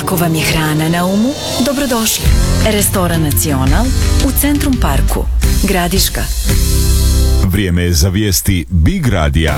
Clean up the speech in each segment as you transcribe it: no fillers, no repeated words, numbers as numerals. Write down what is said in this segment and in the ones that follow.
Ako vam je hrana na umu, dobrodošli. Restoran Nacional u Centrum Parku, Gradiška. Vrijeme je za vijesti Big Radija.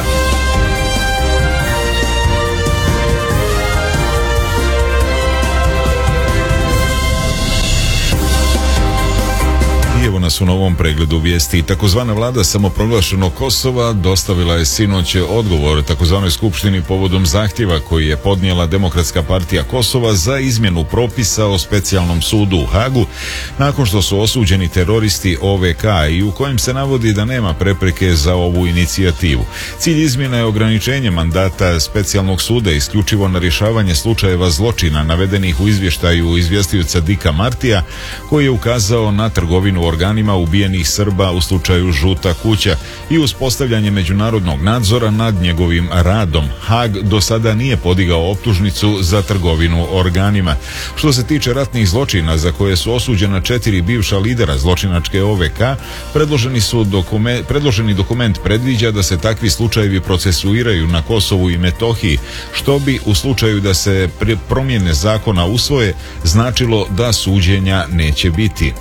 Evo nas u novom pregledu vijesti. Takozvana vlada samoproglašenog Kosova dostavila je sinoć odgovor takozvanoj skupštini povodom zahtjeva koji je podnijela Demokratska partija Kosova za izmjenu propisa o specijalnom sudu u Hagu nakon što su osuđeni teroristi OVK i u kojem se navodi da nema prepreke za ovu inicijativu. Cilj izmjena je ograničenje mandata specijalnog suda isključivo na rješavanje slučajeva zločina navedenih u izvještaju izvjestioca Dika Martija koji je ukazao na trgovinu organima ubijenih Srba u slučaju Žuta kuća i uspostavljanje međunarodnog nadzora nad njegovim radom. Hag do sada nije podigao optužnicu za trgovinu organima. Što se tiče ratnih zločina za koje su osuđena 4 bivša lidera zločinačke OVK, predloženi dokument predviđa da se takvi slučajevi procesuiraju na Kosovu i Metohiji, što bi u slučaju da se promjene zakona usvoje značilo da suđenja neće biti.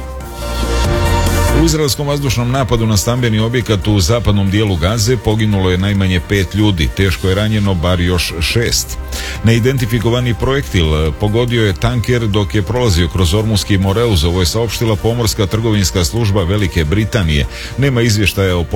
U izraelskom vazdušnom napadu na stambeni objekat u zapadnom dijelu Gaze poginulo je najmanje 5 ljudi, teško je ranjeno bar još 6. Neidentifikovani projektil pogodio je tanker dok je prolazio kroz Ormuski Moreuz, ovo je saopštila pomorska trgovinska služba Velike Britanije. Nema izvještaja o